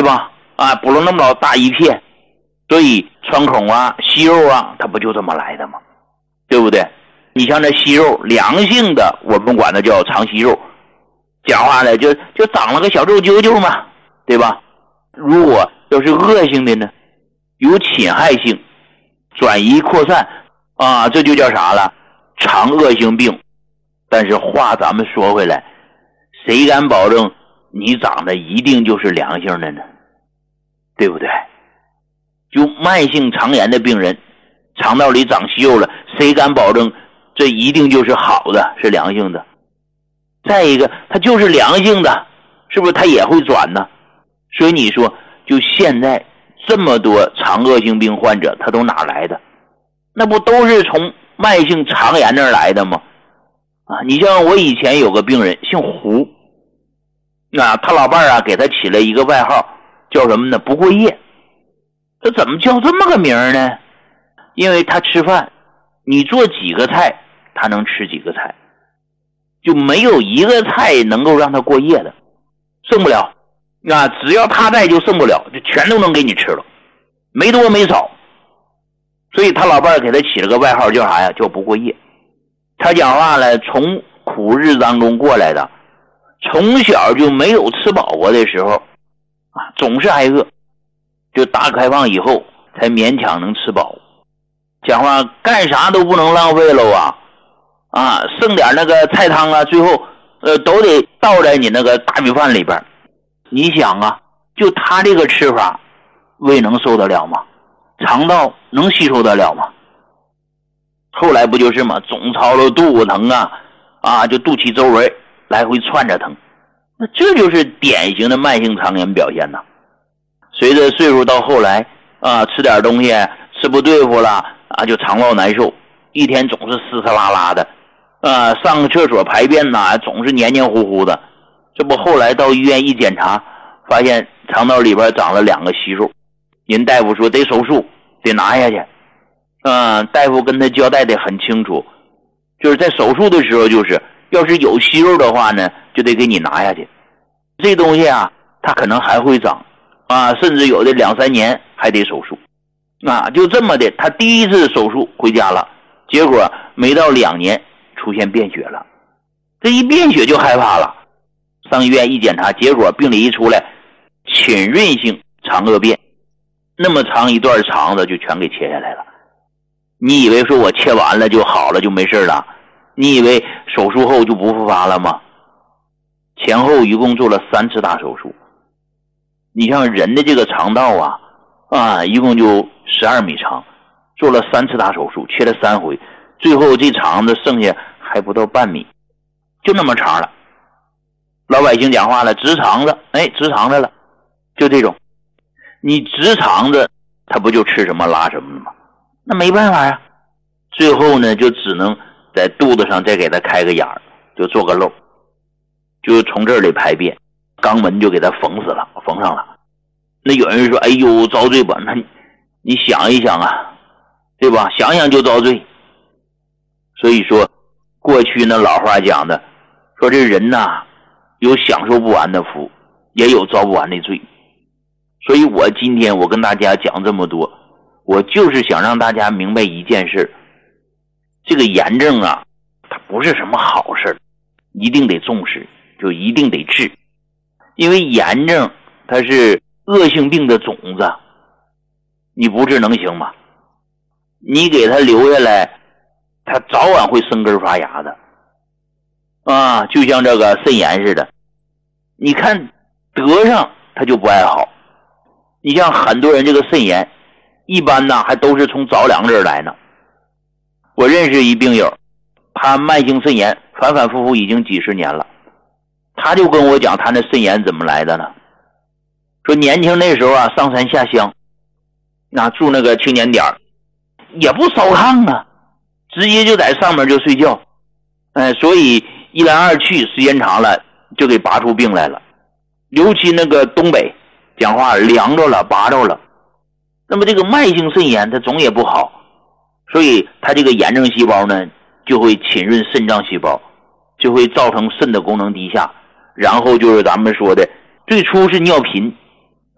吧？补了那么老大一片，所以穿孔啊、息肉啊，它不就这么来的吗？对不对？你像这息肉，良性的我们管它叫肠息肉，讲话呢就长了个小皱揪揪嘛，对吧？如果要是恶性的呢，有侵害性、转移扩散这就叫啥了？肠恶性病。但是话咱们说回来，谁敢保证你长的一定就是良性的呢？对不对？就慢性肠炎的病人，肠道里长息肉了，谁敢保证这一定就是好的，是良性的？再一个，它就是良性的，是不是它也会转呢？所以你说，就现在这么多肠恶性病患者，他都哪来的？那不都是从慢性肠炎那儿来的吗？你像我以前有个病人姓胡，他老伴儿给他起了一个外号，叫什么呢？不过夜。这怎么叫这么个名呢？因为他吃饭，你做几个菜，他能吃几个菜，就没有一个菜能够让他过夜的，剩不了。只要他在就剩不了，就全都能给你吃了，没多没少。所以他老伴儿给他起了个外号，叫啥呀？叫不过夜。他讲话呢，从苦日当中过来的，从小就没有吃饱过的时候总是挨饿，就大开放以后才勉强能吃饱。讲话干啥都不能浪费了剩点那个菜汤最后都得倒在你那个大米饭里边。你想就他这个吃法，胃能受得了吗？肠道能吸收得了吗？后来不就是嘛，总操了肚子疼就肚脐周围来回窜着疼。那这就是典型的慢性肠炎表现呐。随着岁数到后来吃点东西吃不对付了就肠道难受，一天总是湿湿拉拉的上个厕所排便总是黏黏糊糊的。这不后来到医院一检查，发现肠道里边长了2个息肉，人大夫说得手术，得拿下去。大夫跟他交代的很清楚，就是在手术的时候，就是要是有息肉的话呢，就得给你拿下去。这东西它可能还会长甚至有的2-3年还得手术就这么的。他第一次手术回家了，结果没到2年出现便血了。这一便血就害怕了，上医院一检查，结果病理一出来，侵润性肠恶变，那么长一段肠子就全给切下来了。你以为说我切完了就好了，就没事了？你以为手术后就不复发了吗？前后一共做了3次大手术。你像人的这个肠道一共就12米长，做了3次大手术，切了3回，最后这肠子剩下还不到半米，就那么长了。老百姓讲话了，直肠子，直肠子了，就这种。你直肠子，他不就吃什么拉什么了吗？那没办法呀，最后呢就只能在肚子上再给他开个眼儿，就做个漏，就从这里排便，肛门就给他缝死了，缝上了。那有人说，哎呦遭罪吧，那你想一想对吧？想想就遭罪。所以说过去那老话讲的，说这人有享受不完的福，也有遭不完的罪。所以我今天我跟大家讲这么多，我就是想让大家明白一件事，这个炎症它不是什么好事，一定得重视，就一定得治。因为炎症它是恶性病的种子，你不治能行吗？你给它留下来，它早晚会生根发芽的就像这个肾炎似的，你看得上它就不爱好。你像很多人这个肾炎一般还都是从着凉这儿来呢。我认识一病友，他慢性肾炎反反复复已经几十年了，他就跟我讲他那肾炎怎么来的呢？说年轻那时候上山下乡住那个青年点也不烧炕直接就在上面就睡觉所以一来二去时间长了就给拔出病来了。尤其那个东北讲话凉着了拔着了，那么这个慢性肾炎它总也不好，所以它这个炎症细胞呢就会侵润肾脏细胞，就会造成肾的功能低下，然后就是咱们说的最初是尿频，